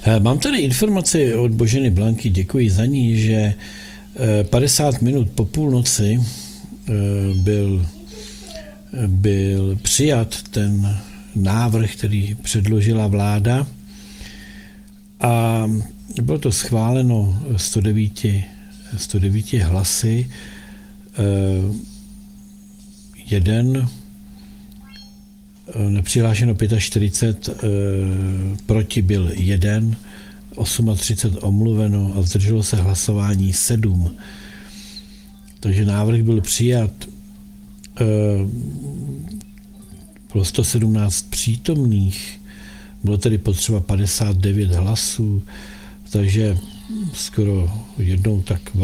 Mám tady informaci od Boženy Blanky, děkuji za ní, že 50 minut po půlnoci byl přijat ten návrh, který předložila vláda a bylo to schváleno 109 hlasy, nepřihlášeno 45, proti byl 1, 38 omluveno a zdrželo se hlasování 7. Takže návrh byl přijat. Bylo 117 přítomných, bylo tedy potřeba 59 hlasů, takže skoro jednou tak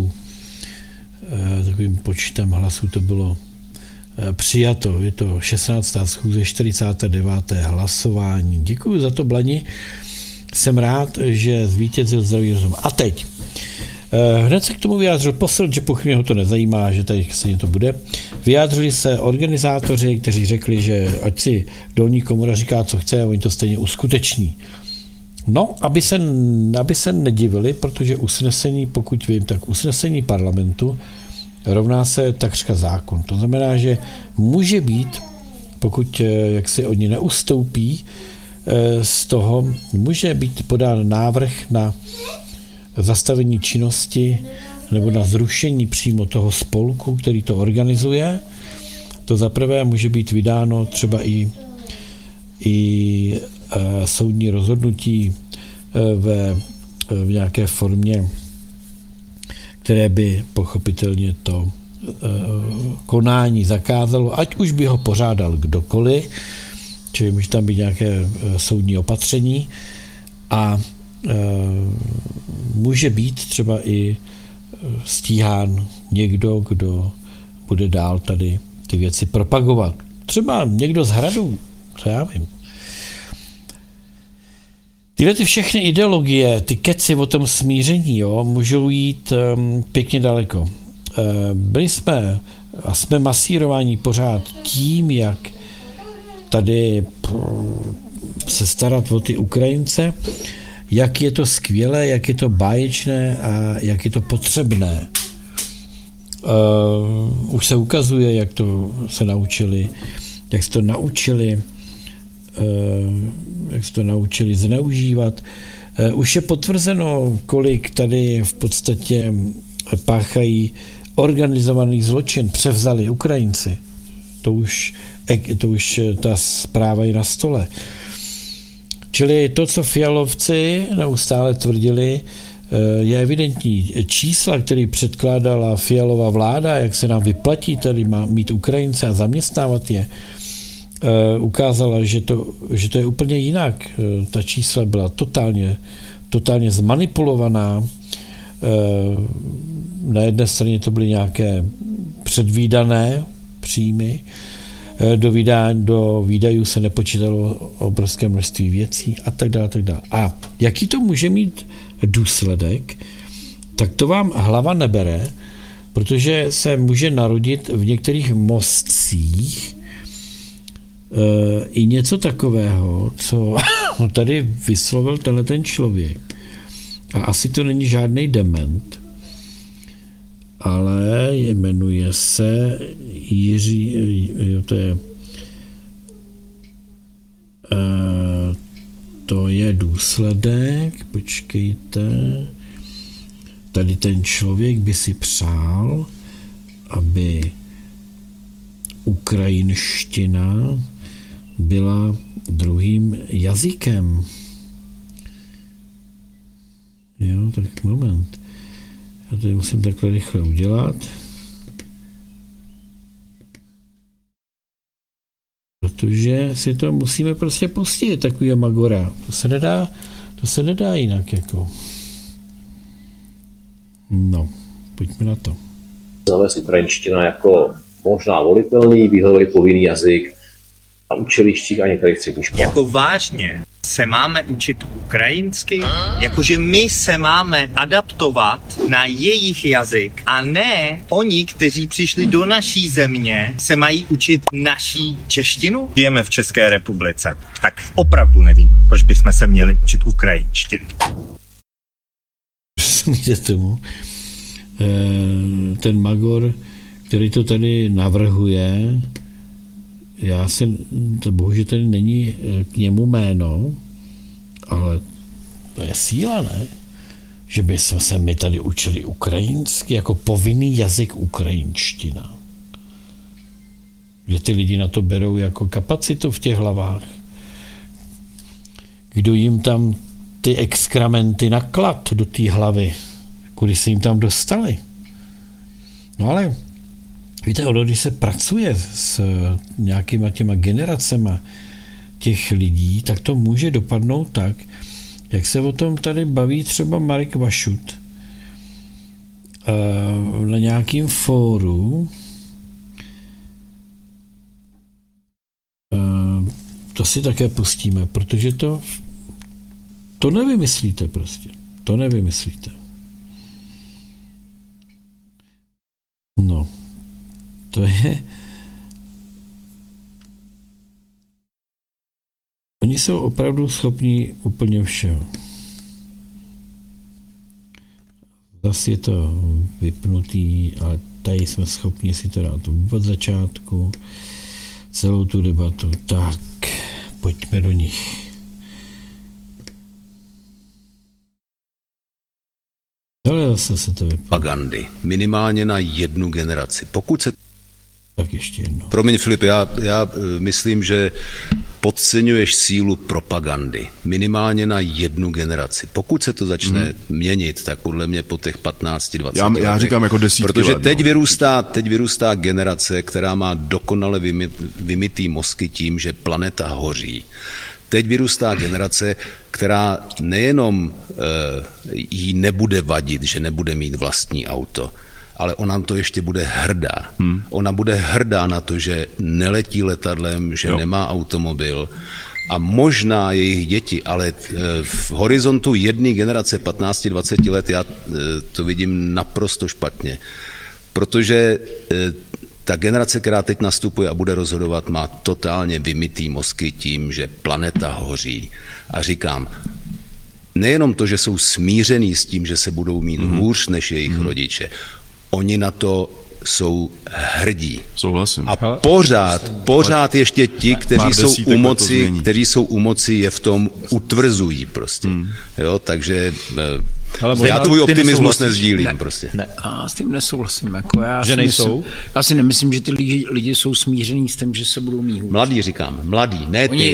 takovým počtem hlasů to bylo přijato. Je to 16. schůze, 49. hlasování. Děkuji za to, Blani. Jsem rád, že zvítězil zdravý rozum. A teď. Hned se k tomu vyjádřil posel, že pochybně ho to nezajímá, že tady se to bude. Vyjádřili se organizátoři, kteří řekli, že ať si dolní komora říká, co chce, a oni to stejně uskuteční. No, aby se nedivili, protože usnesení, pokud vím, tak usnesení parlamentu rovná se takřka zákon. To znamená, že může být, pokud jak si oni neustoupí z toho, může být podán návrh na zastavení činnosti nebo na zrušení přímo toho spolku, který to organizuje. To zaprvé může být vydáno třeba i soudní rozhodnutí v nějaké formě, které by pochopitelně to konání zakázalo, ať už by ho pořádal kdokoliv, čili může tam být nějaké soudní opatření a může být třeba i stíhán někdo, kdo bude dál tady ty věci propagovat. Třeba někdo z Hradu, co já vím. Tyhle ty všechny ideologie, ty keci o tom smíření, jo, můžou jít pěkně daleko. Byli jsme a jsme masírováni pořád tím, jak tady se starat o ty Ukrajince, jak je to skvělé, jak je to báječné a jak je to potřebné. Už se ukazuje, jak se to naučili zneužívat. Už je potvrzeno, kolik tady v podstatě páchají organizovaný zločin, převzali Ukrajinci. To už ta zpráva je na stole. Čili to, co Fialovci neustále tvrdili, je evidentní. Čísla, které předkládala Fialová vláda, jak se nám vyplatí tady mít Ukrajince a zaměstnávat je, ukázala, že to je úplně jinak. Ta čísla byla totálně zmanipulovaná. Na jedné straně to byly nějaké předvídané příjmy, do výdajů se nepočítalo obrovské množství věcí a tak dále, tak dále. A jaký to může mít důsledek, tak to vám hlava nebere, protože se může narodit v některých mostcích i něco takového, co tady vyslovil ten člověk. A asi to není žádný dement, ale jmenuje se Jiří, to je důsledek, počkejte, tady ten člověk by si přál, aby ukrajinština byla druhým jazykem. Jo, tak moment. Já to musím takhle rychle udělat. Protože si to musíme prostě pustit, takový magora. To se nedá jinak, jako. No, pojďme na to. Zavést ukrajinština jako možná volitelný, výhledový povinný jazyk a učilištích a některých středních školách. Jako vážně se máme učit ukrajinsky? Jakože my se máme adaptovat na jejich jazyk a ne oni, kteří přišli do naší země, se mají učit naší češtinu? Žijeme v České republice, tak opravdu nevím, proč bychom se měli učit ukrajinštinu. Smíte tomu. Ten Magor, který to tady navrhuje, to bohužel tady není k němu jméno, ale to je síla, ne? Že bychom se my tady učili ukrajinsky jako povinný jazyk ukrajinština. Že ty lidi na to berou jako kapacitu v těch hlavách. Kdo jim tam ty exkramenty naklad do té hlavy, kudy se jim tam dostali. No ale víte, když se pracuje s nějakýma těma generacema těch lidí, tak to může dopadnout tak, jak se o tom tady baví třeba Marek Vašut na nějakým fóru. To si také pustíme, protože to nevymyslíte prostě. To nevymyslíte. No. To je... Oni jsou opravdu schopní úplně všeho. Zase je to vypnutý, ale tady jsme schopni si to dát od začátku, celou tu debatu. Tak, pojďme do nich. Ale zase se to vypadá. Propagandy. Minimálně na jednu generaci. Pokud se... Tak ještě jedno. Promiň, Filip, já myslím, že podceňuješ sílu propagandy. Minimálně na jednu generaci. Pokud se to začne měnit, tak podle mě po těch 15-20 letech. Já říkám jako desítky protože let. Teď vyrůstá generace, která má dokonale vymytý mozky tím, že planeta hoří. Teď vyrůstá generace, která nejenom jí nebude vadit, že nebude mít vlastní auto, ale ona na to ještě bude hrdá. Ona bude hrdá na to, že neletí letadlem, že nemá automobil a možná jejich děti, ale v horizontu jedné generace 15-20 let já to vidím naprosto špatně. Protože ta generace, která teď nastupuje a bude rozhodovat, má totálně vymytý mozky tím, že planeta hoří. A říkám, nejenom to, že jsou smířený s tím, že se budou mít hůř než jejich rodiče, oni na to jsou hrdí. Souhlasím. A pořád ještě ti, kteří jsou u moci, je v tom utvrzují prostě. Jo, takže já tvůj optimismus nezdílím prostě. Ne, a s tím nesouhlasím. Jako že nejsou? Já si nemyslím, že ty lidi jsou smířený s tím, že se budou mít hůř. Mladí říkám, mladí, ne ty,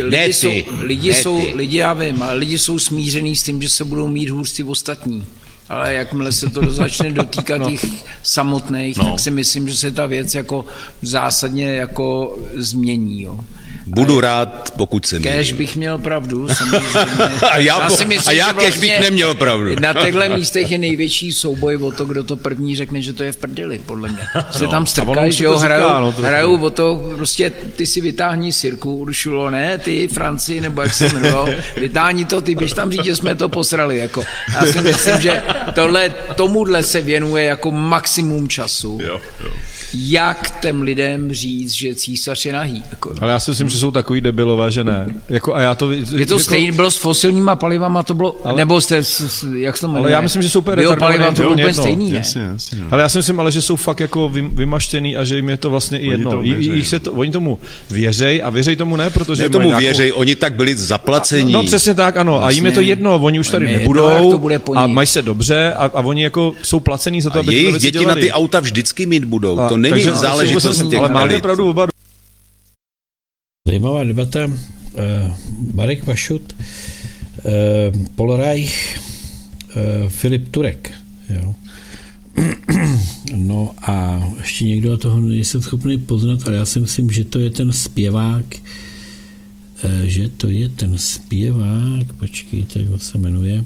lidi jsou smířený s tím, že se budou mít hůř ty ostatní. Ale jakmile se to začne dotýkat těch samotných, tak si myslím, že se ta věc jako zásadně jako změní. Jo. Budu rád, pokud se Kéž bych měl pravdu, samozřejmě. a já kéž bych neměl pravdu. Na těchto místech je největší souboj o to, kdo to první řekne, že to je v prdeli, podle mě. Se tam strkají, že jo, hrajou o to, prostě ty si vytáhni Sirku, Uršulo, ne, ty Francii, nebo jak se jmenuje, vytáhni to, ty běž tam říct, že jsme to posrali, jako. Já si myslím, že tomuhle se věnuje jako maximum času. Jo. Jak těm lidem říct, že císař je nahý. Jako. Ale já si myslím, že jsou takový debilové, že ne. Jako, a já to, je to jako, stejně, bylo s fosilníma palivama, to bylo, ale, nebo jste, jak se to jmenuje? Ale já myslím, že jsou úplně retardovaný, to bylo úplně stejný, ne? Jasně. Ale já si myslím, ale že jsou fakt jako vymaštěný a že jim je to vlastně i jedno. Oni tomu věřej a věřej tomu ne, protože... Ne tomu věřej, oni tak byli zaplacení. No přesně tak, ano. Vlastně, a jim je to jedno, oni už tady nebudou a mají se dobře a oni jako jsou placení za to, aby jejich děti na ty auta vždycky mít budou. To není záležitost těch ale máte pravdu oba. Zajímavá debata. Marek Vašut, Paul Reich, Filip Turek. Jo. No a ještě někdo toho nejsem schopný poznat, ale já si myslím, že to je ten zpěvák, počkejte, jak se jmenuje,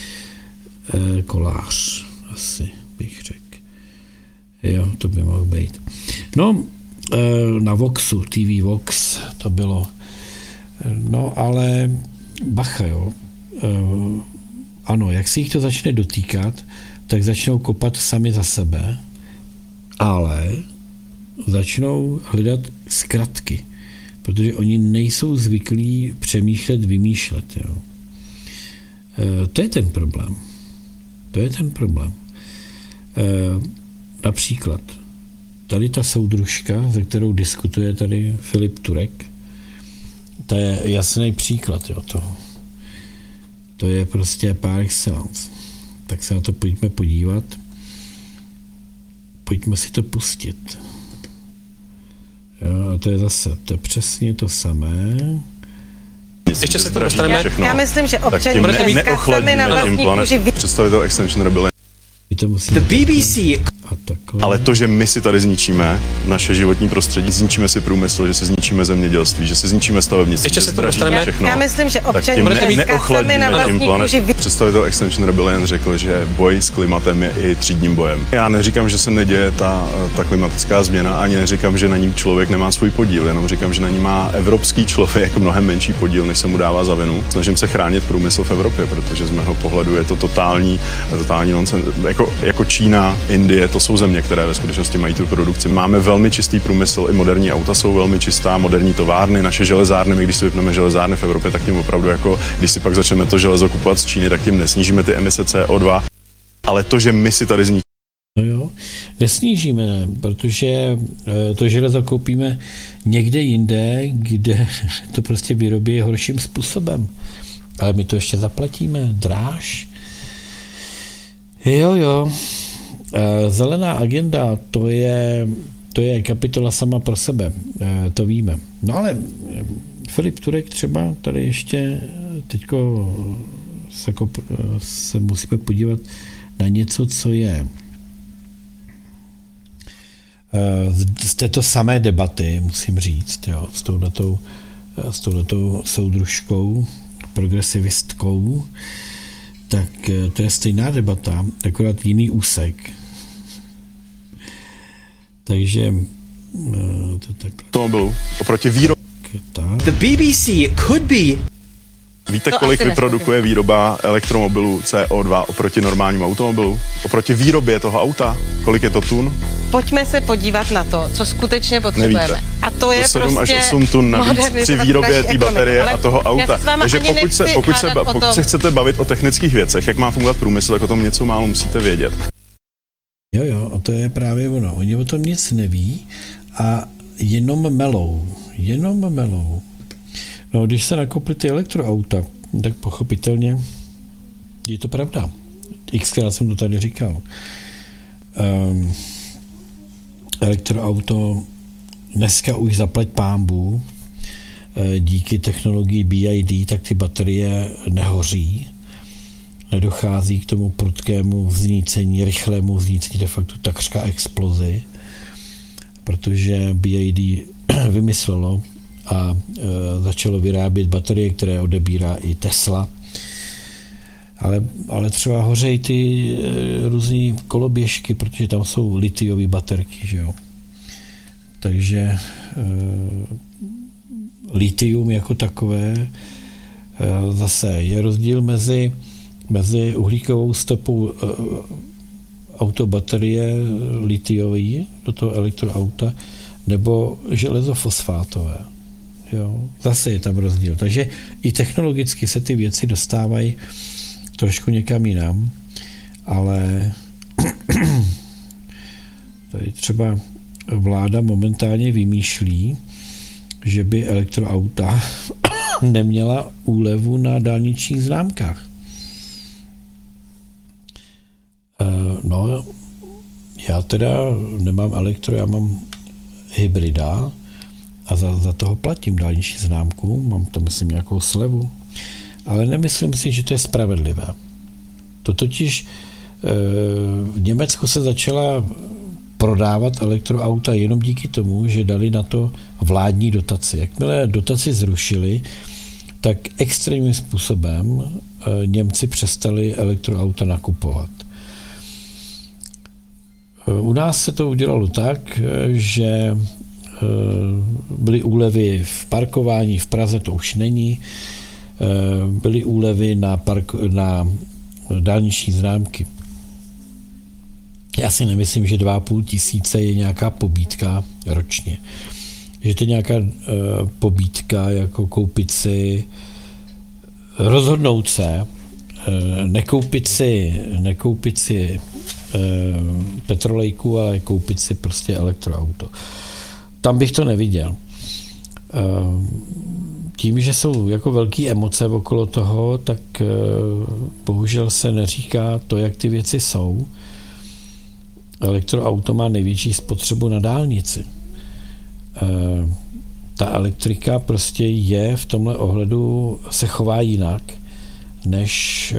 Kolář, asi bych řekl. Jo, to by mohl být. No, na Voxu, TV Vox, to bylo No ale bacha, jo. Ano, jak se jich to začne dotýkat, tak začnou kopat sami za sebe, ale začnou hledat zkratky, protože oni nejsou zvyklí přemýšlet, vymýšlet. Jo. To je ten problém. Například tady ta soudružka, ze kterou diskutuje tady Filip Turek, to je jasný příklad, jo, toho. To je prostě par excellence. Tak se na to pojďme podívat. Pojďme si to pustit. Jo, a to je přesně to samé. Ještě se to dostaneme. Já myslím, že občané sami na vlastní kůži. Představitel Extinction Rebellion. The BBC. Ale to, že my si tady zničíme naše životní prostředí, zničíme si průmysl, že si zničíme zemědělství, že si zničíme stavebnictví. Ještě se to dostaneme. Já myslím, že občané sami na vlastní kůži. Představitel Extinction Rebellion řekl, že boj s klimatem je i třídním bojem. Já neříkám, že se neděje ta klimatická změna, ani neříkám, že na ní člověk nemá svůj podíl, jenom říkám, že na ní má evropský člověk mnohem menší podíl, než se mu dává za vinu. Snažím se chránit průmysl v Evropě, protože z mého pohledu je to totální nonsens. Jako Čína, Indie, to jsou země, které ve skutečnosti mají tu produkci. Máme velmi čistý průmysl, i moderní auta jsou velmi čistá, moderní továrny, naše železárny, my když si vypneme železárny v Evropě, tak tím opravdu když si pak začneme to železo kupovat z Číny, tak tím nesnížíme ty emise CO2, ale to, že my si tady zničíme. No jo, nesnížíme, protože to železo koupíme někde jinde, kde to prostě vyrobí horším způsobem. Ale my to ještě zaplatíme dráž. Jo. Zelená agenda, to je kapitola sama pro sebe, to víme. No ale Filip Turek třeba tady ještě teďko se musíme podívat na něco, co je z této samé debaty, musím říct, jo, s touhletou soudružkou, progresivistkou, tak to je stejná debata, akorát jiný úsek. Takže to takhle. Automobilů oproti výrobě. The BBC could be. Víte, kolik vyprodukuje výroba elektromobilů CO2 oproti normálnímu automobilu? Oproti výrobě toho auta? Kolik je to tun? Pojďme se podívat na to, co skutečně potřebujeme. Nevíte. A to je 7 prostě až 8 tun navíc při výrobě té baterie a toho auta. Takže pokud se chcete bavit o technických věcech, jak má fungovat průmysl, tak o tom něco málo musíte vědět. Jo, a to je právě ono. Oni o tom nic neví a jenom melou. No, když se nakoupily ty elektroauta, tak pochopitelně je to pravda. Xkrát jsem to tady říkal. Elektroauto dneska už zaplať pánbů, díky technologii BID, tak ty baterie nehoří. Nedochází k tomu prudkému vznícení, rychlému vznícení, de facto takřka explozi, protože BID vymyslelo a začalo vyrábět baterie, které odebírá i Tesla. Ale třeba hořejí ty různý koloběžky, protože tam jsou litiové baterky, že jo. Takže litium jako takové zase je rozdíl mezi uhlíkovou stopou autobaterie litiové do toho elektroauta nebo železofosfátové. Jo, zase je tam rozdíl. Takže i technologicky se ty věci dostávají trošku někam jinam, ale tady třeba vláda momentálně vymýšlí, že by elektroauta neměla úlevu na dálničních známkách. No, já teda nemám elektro, já mám hybrida a za toho platím dálniční známku, mám tam myslím nějakou slevu, ale nemyslím si, že to je spravedlivé. To totiž v Německu se začala prodávat elektroauta jenom díky tomu, že dali na to vládní dotaci. Jakmile dotaci zrušili, tak extrémním způsobem Němci přestali elektroauta nakupovat. U nás se to udělalo tak, že byly úlevy v parkování, v Praze to už není, byly úlevy na dálniční známky. Já si nemyslím, že 2,5 tisíce je nějaká pobídka ročně. Že to je nějaká pobídka, jako koupit si, rozhodnout se, nekoupit si petrolejku, ale koupit si prostě elektroauto. Tam bych to neviděl. Tím, že jsou jako velké emoce okolo toho, tak bohužel se neříká to, jak ty věci jsou. Elektroauto má největší spotřebu na dálnici. Ta elektrika prostě je v tomhle ohledu, se chová jinak, než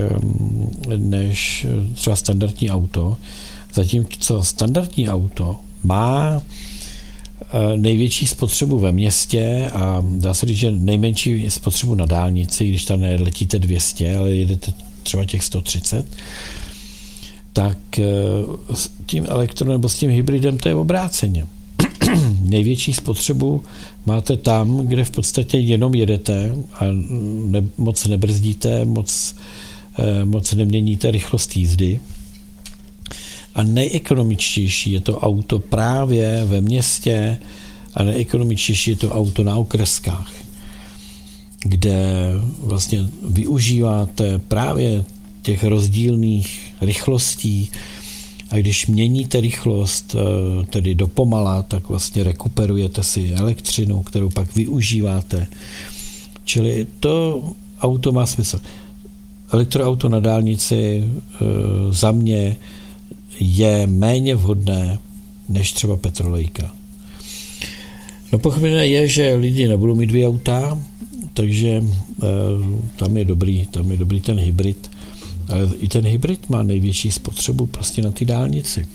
třeba standardní auto. Zatímco standardní auto má největší spotřebu ve městě a dá se říct, že nejmenší spotřebu na dálnici, když tam neletíte 200, ale jedete třeba těch 130, tak s tím nebo s tím hybridem to je obráceně. Největší spotřebu máte tam, kde v podstatě jenom jedete a moc nebrzdíte, moc neměníte rychlost jízdy. A nejekonomičtější je to auto právě ve městě a nejekonomičtější je to auto na okreskách, kde vlastně využíváte právě těch rozdílných rychlostí a když měníte rychlost, tedy dopomala, tak vlastně rekuperujete si elektřinu, kterou pak využíváte. Čili to auto má smysl. Elektroauto na dálnici za mě je méně vhodné než třeba petrolejka. No pochopitelné je, že lidi nebudou mít 2 auta, takže tam je dobrý ten hybrid. Ale i ten hybrid má největší spotřebu prostě na ty dálnici.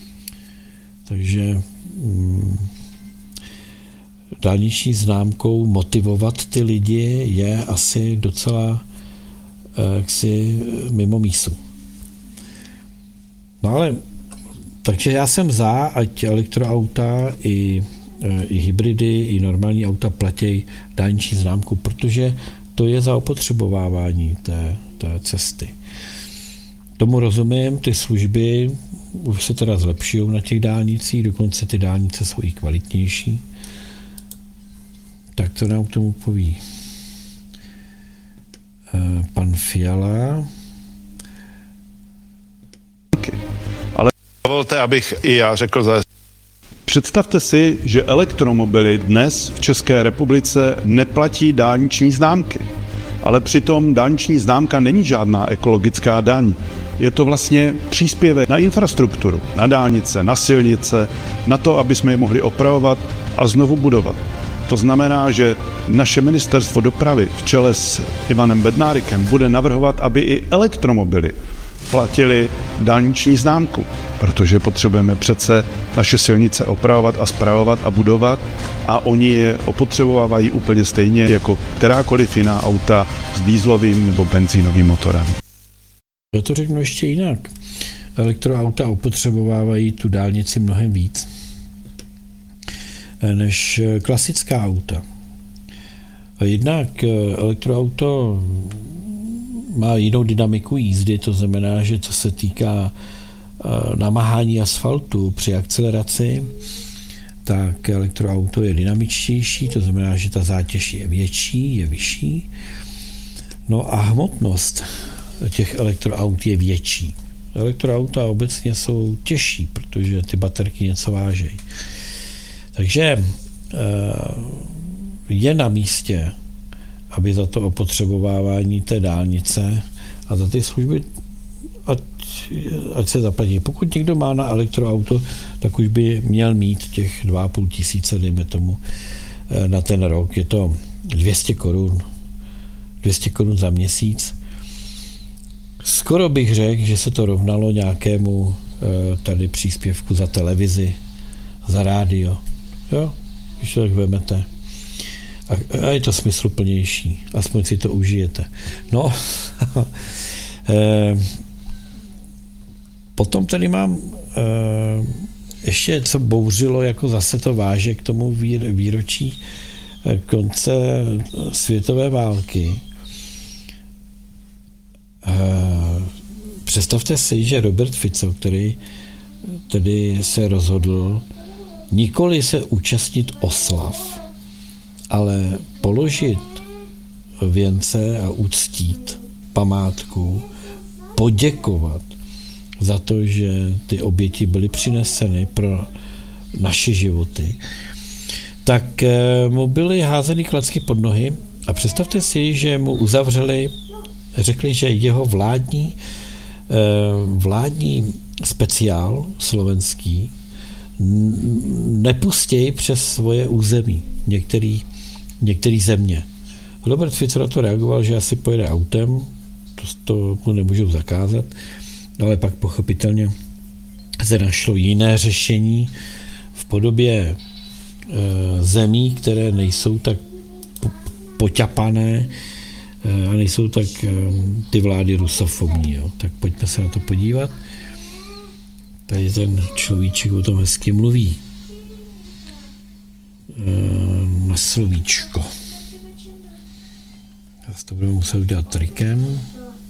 Takže dálniční známkou motivovat ty lidi je asi docela jaksi mimo mísu. No ale, takže já jsem za, ať elektroauta i hybridy, i normální auta platí dálniční známku, protože to je za opotřebovávání té cesty. Tomu rozumím, ty služby už se teda zlepšují na těch dálnicích, dokonce ty dálnice jsou i kvalitnější. Tak to nám k tomu poví pan Fiala. Ale dovolte, abych i já řekl za... Představte si, že elektromobily dnes v České republice neplatí dálniční známky. Ale přitom dálniční známka není žádná ekologická daň. Je to vlastně příspěvek na infrastrukturu, na dálnice, na silnice, na to, aby jsme je mohli opravovat a znovu budovat. To znamená, že naše ministerstvo dopravy v čele s Ivanem Bednárikem bude navrhovat, aby i elektromobily platili dálniční známku, protože potřebujeme přece naše silnice opravovat a spravovat a budovat a oni je opotřebovávají úplně stejně jako kterákoliv jiná auta s dieselovým nebo benzínovým motorem. Já to řeknu ještě jinak. Elektroauta opotřebovávají tu dálnici mnohem víc než klasická auta. Jednak elektroauto má jinou dynamiku jízdy, to znamená, že co se týká namáhání asfaltu při akceleraci, tak elektroauto je dynamičtější, to znamená, že ta zátěž je větší, je vyšší. No a hmotnost těch elektroaut je větší. Elektroauta obecně jsou těžší, protože ty baterky něco vážejí. Takže je na místě, aby za to opotřebovávání té dálnice a za ty služby ať se zaplatí. Pokud někdo má na elektroauto, tak už by měl mít těch 2,5 tisíce, dejme tomu, na ten rok. Je to 200 korun. 200 korun za měsíc. Skoro bych řekl, že se to rovnalo nějakému tady příspěvku za televizi, za rádio. Jo, když to tak vemete. A je to smysluplnější. Aspoň si to užijete. No, potom tady mám ještě co bouřilo, jako zase to váže k tomu výročí konce světové války. Představte si, že Robert Fico, který tedy se rozhodl nikoli se účastnit oslav, ale položit věnce a uctít památku, poděkovat za to, že ty oběti byly přineseny pro naše životy, tak mu byly házeny klacky pod nohy a představte si, že mu uzavřeli, řekli, že jeho vládní speciál slovenský nepustějí přes svoje území některé země. Robert Fico na to reagoval, že asi pojede autem, to mu nemůžou zakázat, ale pak pochopitelně se našlo jiné řešení v podobě zemí, které nejsou tak poťapané a nejsou tak ty vlády rusofobní. Jo. Tak pojďme se na to podívat. Tady ten človíček o tom hezky mluví. Na slovíčko. Já to budeme muset udělat trikem.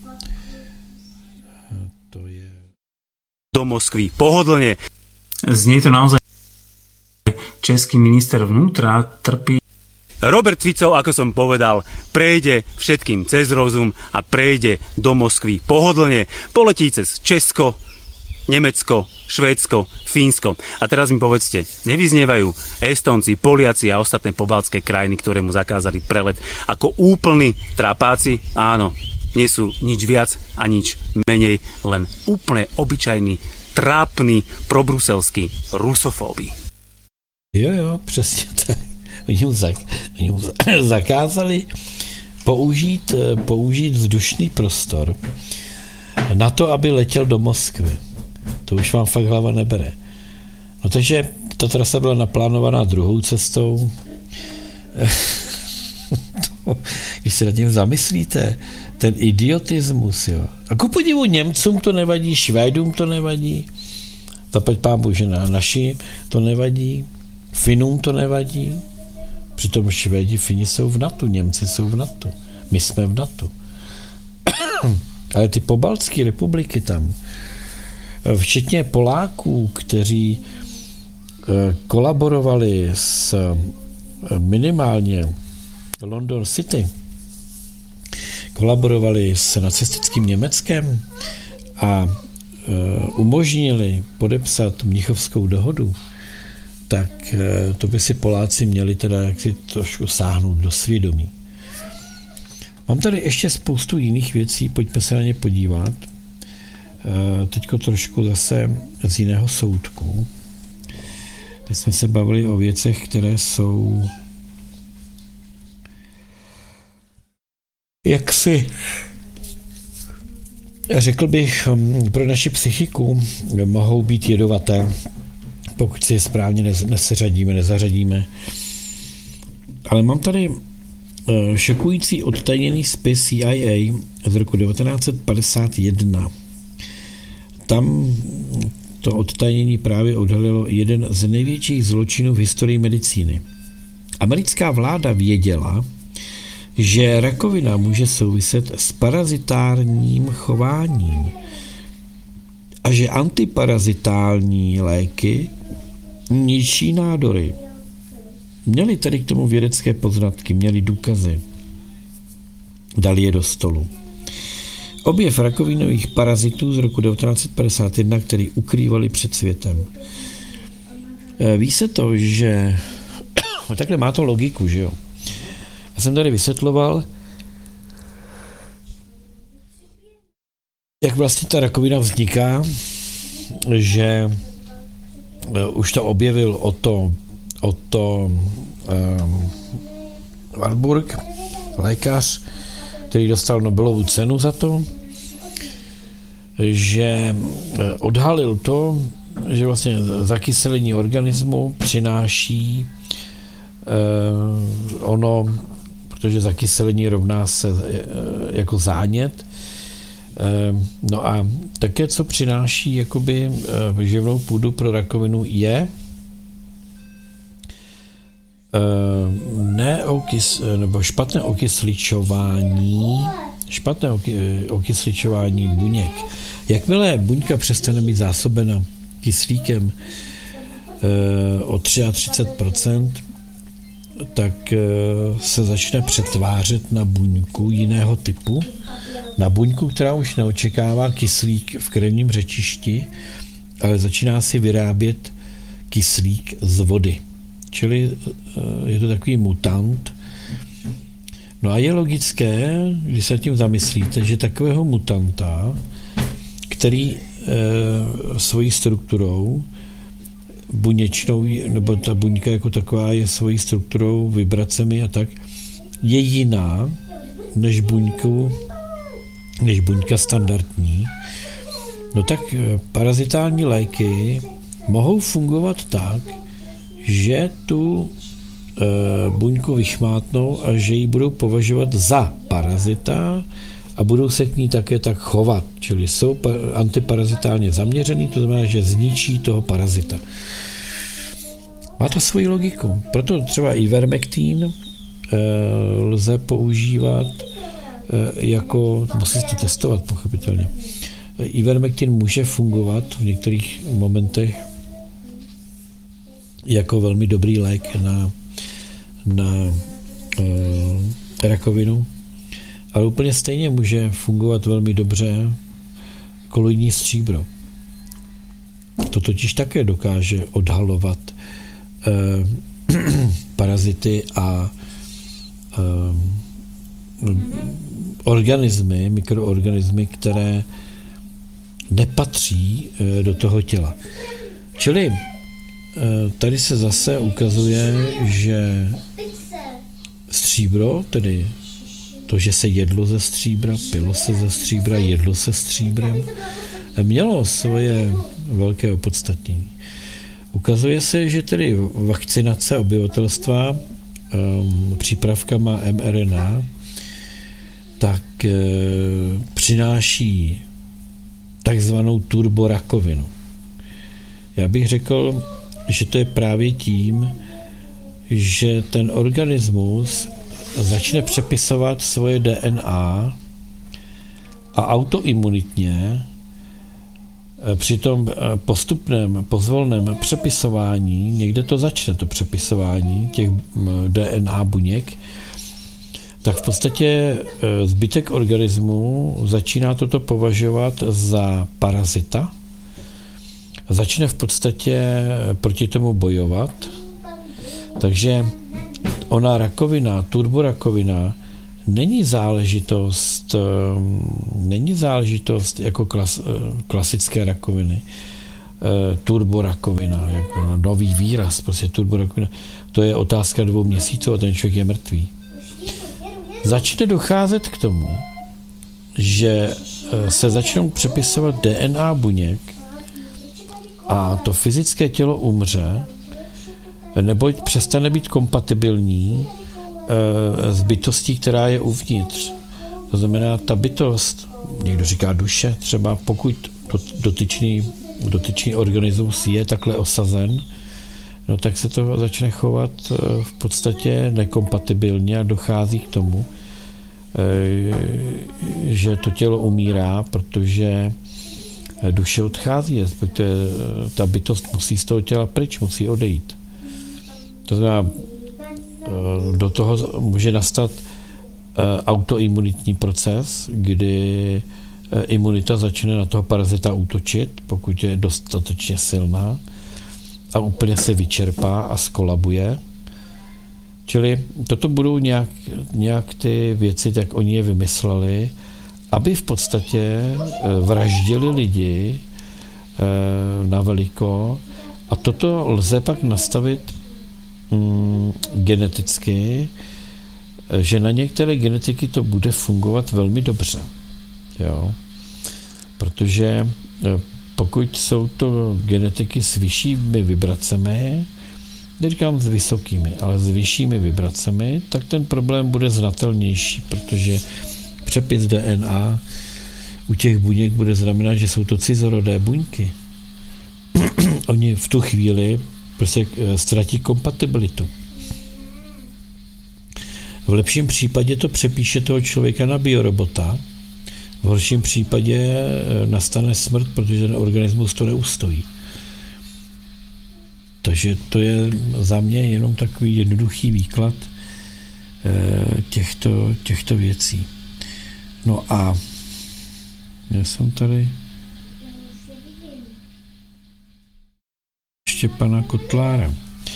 To je... Do Moskvy pohodlne. Znie to naozaj. Český minister vnútra trpí. Robert Fico, ako som povedal, prejde všetkým cez rozum a prejde do Moskvy pohodlne. Poletí cez Česko, Nemecko, Švédsko, Fínsko. A teraz mi povedzte, nevyznievajú Estonci, Poliaci a ostatné pobaltské krajiny, ktoré mu zakázali prelet, ako úplní trapáci? Áno, nie sú nič viac a nič menej, len úplne obyčajní, trápni, probruselskí rusofóby. Jo, přesně tak. Oni mu zakázali použít vzdušný prostor na to, aby letěl do Moskvy. To už vám fakt hlava nebere. No takže ta trasa byla naplánovaná druhou cestou. Když se nad tím zamyslíte, ten idiotismus, jo. A ku podivu Němcům to nevadí, Švédům to nevadí, zaplať pánbůh, že naši to nevadí, Finům to nevadí, přitom Švédi, Fini jsou v NATO, Němci jsou v NATO, my jsme v NATO. Ale ty pobaltské republiky tam, včetně Poláků, kteří kolaborovali s minimálně London City, kolaborovali s nacistickým Německem a umožnili podepsat Mnichovskou dohodu, tak to by si Poláci měli teda jaksi trošku sáhnout do svědomí. Mám tady ještě spoustu jiných věcí, pojďme se na ně podívat. Teďko trošku zase z jiného soudku. Teď jsme se bavili o věcech, které jsou jaksi, řekl bych, pro naši psychiku mohou být jedovaté, pokud si je správně nezařadíme. Ale mám tady šokující odtajněný spis CIA z roku 1951. Tam to odtajnění právě odhalilo jeden z největších zločinů v historii medicíny. Americká vláda věděla, že rakovina může souviset s parazitárním chováním a že antiparazitální léky ničí nádory. Měli tedy k tomu vědecké poznatky, měli důkazy. Dali je do stolu. Objev rakovinových parazitů z roku 1951, který ukrývali před světem. Ví se to, že takhle má to logiku, že jo? Já jsem tady vysvětloval, jak vlastně ta rakovina vzniká, že už to objevil Otto Warburg, lékař, který dostal Nobelovu cenu za to, že odhalil to, že vlastně zakyselení organismu přináší ono, protože zakyselení rovná se jako zánět, No a také, co přináší jakoby živnou půdu pro rakovinu, je nebo špatné okysličování buněk. Jakmile buňka přestane být zásobena kyslíkem o 33%, tak se začne přetvářet na buňku jiného typu, na buňku, která už neočekává kyslík v krevním řečišti, ale začíná si vyrábět kyslík z vody. Čili je to takový mutant. No a je logické, když se tím zamyslíte, že takového mutanta, který svojí strukturou buněčnou, nebo ta buňka jako taková je svojí strukturou, vibracemi a tak, je jiná než buňka standardní, no tak parazitální léky mohou fungovat tak, že tu buňku vychmátnou a že ji budou považovat za parazita a budou se k ní také tak chovat, čili jsou antiparazitálně zaměřený, to znamená, že zničí toho parazita. Má to svoji logiku. Proto třeba ivermektin lze používat jako, musíte to testovat pochopitelně. Ivermektin může fungovat v některých momentech jako velmi dobrý lék na rakovinu, ale úplně stejně může fungovat velmi dobře koloidní stříbro. To totiž také dokáže odhalovat parazity a organismy, mikroorganismy, které nepatří do toho těla. Čili tady se zase ukazuje, že stříbro, tedy to, že se jedlo ze stříbra, pilo se ze stříbra, jedlo se stříbrem, mělo svoje velké opodstatnění. Ukazuje se, že tedy vakcinace obyvatelstva přípravkama mRNA tak přináší takzvanou turborakovinu. Já bych řekl, že to je právě tím, že ten organismus začne přepisovat svoje DNA a autoimunitně při tom postupném, pozvolném přepisování, někde to začne, to přepisování těch DNA buněk, tak v podstatě zbytek organismu začíná toto považovat za parazita, začne v podstatě proti tomu bojovat, takže ona rakovina, turborakovina, není záležitost jako klasické rakoviny. Turborakovina, jako nový výraz, prostě turborakovina, to je otázka 2 měsíců a ten člověk je mrtvý. Začne docházet k tomu, že se začnou přepisovat DNA buněk a to fyzické tělo umře, neboť přestane být kompatibilní s bytostí, která je uvnitř. To znamená, ta bytost, někdo říká duše, třeba pokud dotyčný organismus je takhle osazen, no tak se to začne chovat v podstatě nekompatibilně a dochází k tomu, že to tělo umírá, protože duše odchází, respektive ta bytost musí z toho těla pryč, musí odejít. To znamená, do toho může nastat autoimunitní proces, kdy imunita začne na toho parazita útočit, pokud je dostatečně silná a úplně se vyčerpá a skolabuje. Čili toto budou nějak ty věci, jak oni je vymysleli, aby v podstatě vraždili lidi na veliko a toto lze pak nastavit geneticky, že na některé genetiky to bude fungovat velmi dobře. Jo? Protože pokud jsou to genetiky s vyššími vibracemi, neříkám s vysokými, ale s vyššími vibracemi, tak ten problém bude znatelnější, protože přepis DNA u těch buněk bude znamenat, že jsou to cizorodé buňky. Oni v tu chvíli prostě ztratí kompatibilitu. V lepším případě to přepíše toho člověka na biorobota, v horším případě nastane smrt, protože ten organismus to neustojí. Takže to je za mě jenom takový jednoduchý výklad těchto věcí. No a já jsem tady ještě pana Kotlára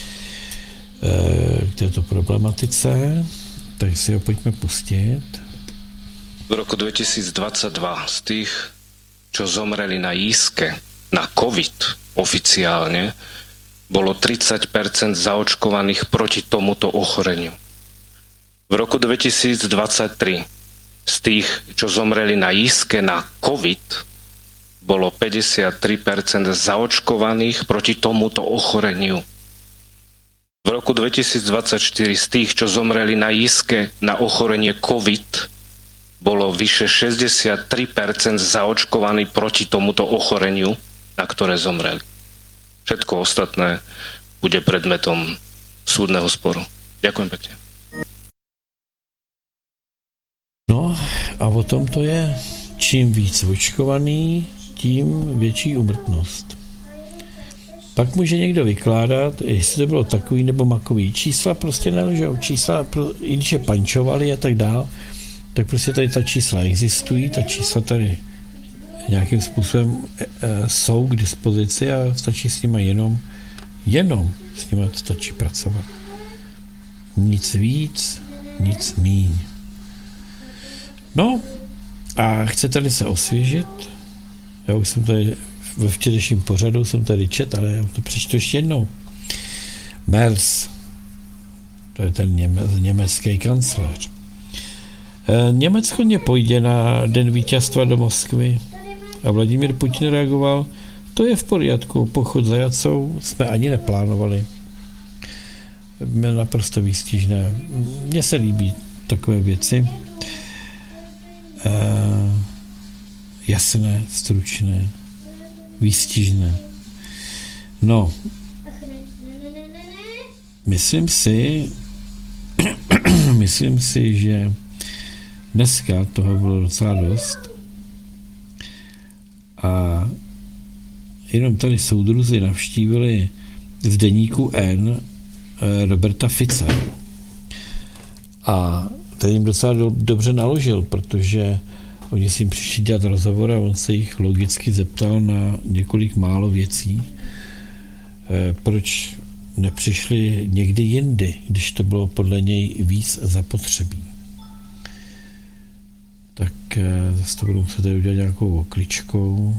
k této problematice, tak si ho pojďme pustit. V roku 2022 z tých, čo zomreli na jízke, na COVID oficiálne, bolo 30% zaočkovaných proti tomuto ochoreniu. V roku 2023 z tých, čo zomreli na jízke na COVID, bolo 53% zaočkovaných proti tomuto ochoreniu. V roku 2024 z tých, čo zomreli na jízke na ochorenie COVID, bolo vyše 63% zaočkovaní proti tomuto ochoreniu, na ktoré zomreli. Všetko ostatné bude predmetom súdneho sporu. Ďakujem pekne. No a o tom to je. Čím víc očkovaný, tím větší úmrtnost. Pak může někdo vykládat, jestli to bylo takový nebo makový. Čísla prostě nelžou. Čísla, i když je pančovali a tak dál, tak prostě tady ta čísla existují, ta čísla tady nějakým způsobem jsou k dispozici a stačí s nimi jenom s nimi stačí pracovat. Nic víc, nic míň. No a chcete-li se osvěžit, já už jsem tady ve včerejším pořadu jsem tady čet, ale já to přečtu ještě jednou. Merz, to je ten německý kancléř. Německo nepojde na den vítězstva do Moskvy a Vladimír Putin reagoval, to je v pořádku, pochod za Jacou jsme ani neplánovali. Naprosto výstižné. Mně se líbí takové věci. Jasné, stručné, výstižné. No, myslím si, že dneska toho bylo docela dost a jenom tady soudruzi navštívili v deníku N Roberta Fica a ten jim docela dobře naložil, protože oni si jim přišli dělat rozhovor a on se jich logicky zeptal na několik málo věcí, proč nepřišli někdy jindy, když to bylo podle něj víc zapotřebí. Tak zase to budu muset udělat nějakou okličkou.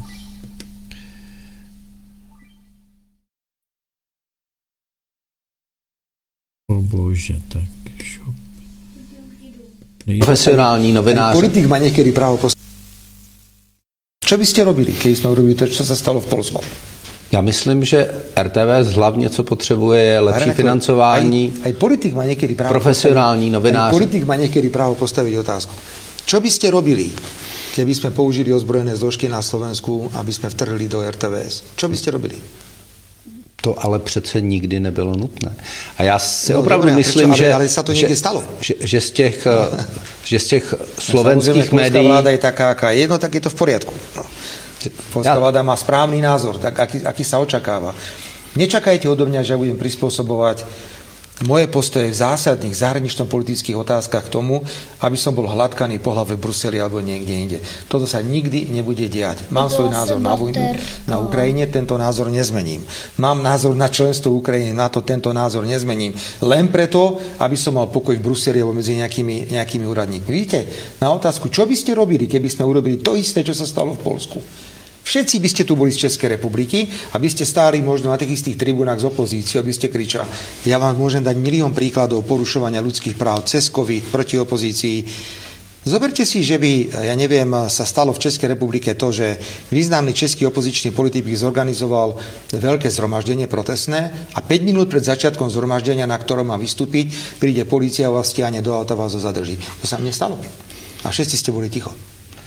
O bože, tak šup. Profesionální novinář. Politik má někdy právo postavit. Co byste robili, když jsme urobili to, co se stalo v Polsku? Já myslím, že RTVS hlavně, co potřebuje, je lepší financování. Aj politik má někdy právo profesionální novinář. Politik má někdy právo postavit otázku. Co byste robili, keby jsme použili ozbrojené zložky na Slovensku, aby jsme vtrhli do RTVS? Co byste robili? To ale přece nikdy nebylo nutné. A já si opravdu myslím, ale se to někdy stalo. Že z těch slovenských médií... vláda je taká, aká je, no tak je to v poriadku. Polská vláda má správný názor, tak aký sa očakáva. Nečakajte odo mňa, že budem prispôsobovať moje postoje v zásadných zahranično-politických otázkach k tomu, aby som bol hladkaný po hlave v Bruseli alebo niekde inde. Toto sa nikdy nebude diať. Mám svoj názor na vojnu na Ukrajine, tento názor nezmením. Mám názor na členstvo Ukrajiny, na to tento názor nezmením. Len preto, aby som mal pokoj v Bruseli alebo medzi nejakými úradníkmi. Vidíte, na otázku, čo by ste robili, keby sme urobili to isté, čo sa stalo v Polsku? Všetci by ste tu boli z Českej republiky, aby ste stáli možno na tých istých tribunách z opozíciou, aby ste kričali. Ja vám môžem dať milión príkladov porušovania ľudských práv cez COVID proti opozícii. Zoberte si, že by, ja neviem, sa stalo v Českej republike to, že významný český opozičný politik by zorganizoval veľké zhromaždenie protestné a 5 minút pred začiatkom zhromaždenia, na ktorom má vystúpiť, príde polícia a vás stiahne do auta, vás ho zadrží. To sa mne stalo. A všetci ste boli ticho.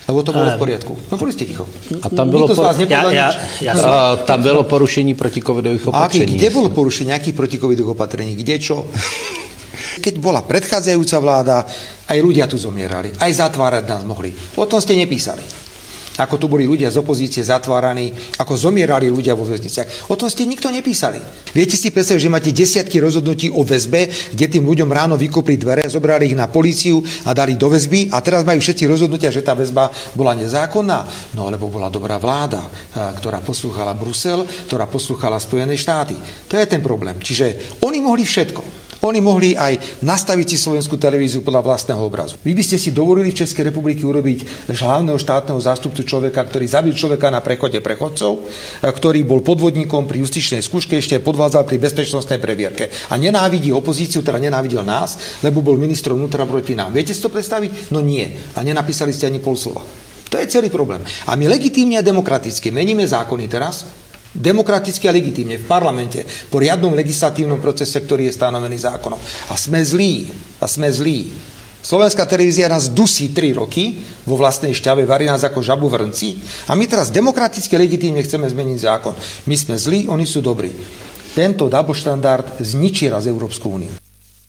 lebo to bolo v poriadku. No boli ste ticho. A tam bylo, tam bylo porušení protikovidových opatření. Kde bolo porušenie akých protikovidových opatrení? Kde čo? Keď bola predchádzajúca vláda, aj ľudia tu zomierali, aj zatvárať nás mohli. O tom ste nepísali. Ako tu boli ľudia z opozície zatváraní, ako zomierali ľudia vo väzniciach. O tom ste nikto nepísali. Viete si predstaviť, že máte desiatky rozhodnutí o väzbe, kde tým ľuďom ráno vykopli dvere, zobrali ich na políciu a dali do väzby a teraz majú všetci rozhodnutia, že tá väzba bola nezákonná. No lebo bola dobrá vláda, ktorá poslúchala Brusel, ktorá poslúchala Spojené štáty. To je ten problém. Čiže oni mohli všetko. Oni mohli aj nastaviť si slovenskú televíziu podľa vlastného obrazu. Vy by ste si dovolili v Českej republiky urobiť hlavného štátneho zástupcu človeka, ktorý zabil človeka na prechode prechodcov, ktorý bol podvodníkom pri justičnej skúške, ešte podvádzal pri bezpečnostnej previerke a nenávidí opozíciu, teda nenávidel nás, lebo bol ministrom vnútra proti nám. Viete si to predstaviť? No nie. A nenapísali ste ani pol slova. To je celý problém. A my legitímne a demokraticky meníme zákony teraz, demokraticky a legitímne v parlamente po riadnom legislatívnom procese, ktorý je stanovený zákonom. A sme zlí. Slovenská televízia nás dusí 3 roky vo vlastnej šťave, varí nás ako žabu v hrnci a my teraz demokraticky legitímne chceme zmeniť zákon. My sme zlí, oni sú dobrí. Tento double štandard zničí raz Európsku úniu.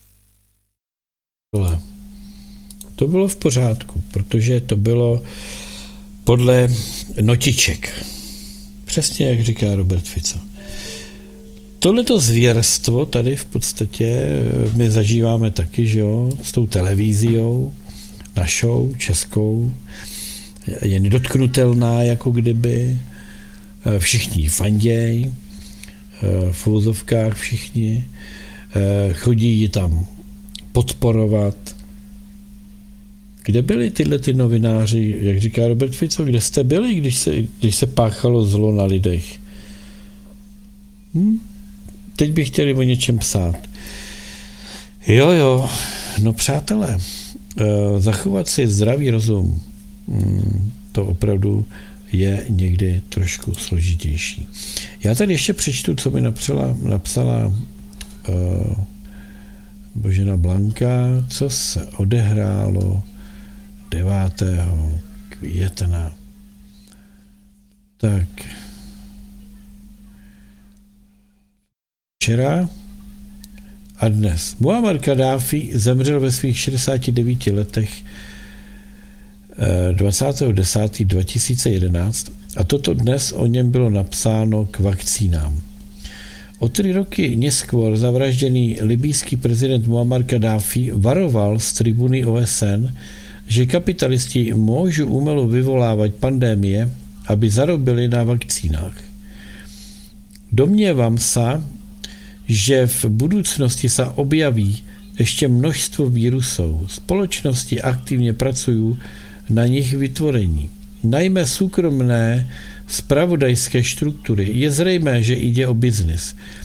To bylo v pořádku, protože to bylo podle notiček. Přesně jak říká Robert Fico. Tohleto zvěrstvo tady v podstatě my zažíváme taky, že jo, s tou televizí, našou, českou, je nedotknutelná jako kdyby, všichni fanděj, v uvozovkách všichni, chodí ji tam podporovat. Kde byli tyhle ty novináři, jak říká Robert Fico, kde jste byli, když se páchalo zlo na lidech? Teď by chtěli o něčem psát. Jo, no přátelé, zachovat si zdravý rozum, to opravdu je někdy trošku složitější. Já tady ještě přečtu, co mi napsala Božena Blanka, co se odehrálo 9. května. Tak. Včera a dnes. Muammar Kaddáfi zemřel ve svých 69 letech 20.10.2011 a toto dnes o něm bylo napsáno k vakcínám. O 3 roky neskôr zavražděný libýský prezident Muammar Kaddáfi varoval z tribuny OSN, že kapitalisti môžu umelo vyvolávať pandémie, aby zarobili na vakcínách. Domnievam sa, že v budúcnosti sa objaví ešte množstvo vírusov. Spoločnosti aktívne pracujú na nich vytvorení. Najmä súkromné spravodajské štruktúry. Je zrejmé, že ide o biznis.